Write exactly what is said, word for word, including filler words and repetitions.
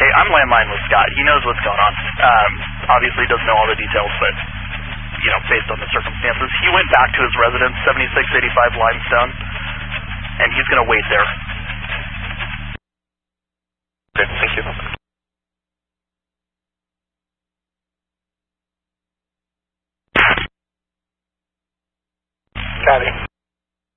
I'm landline with Scott. He knows what's going on. Um, obviously doesn't know all the details, but, you know, based on the circumstances. He went back to his residence, seventy-six eighty-five Limestone, and he's going to wait there. Okay, thank you. Copy.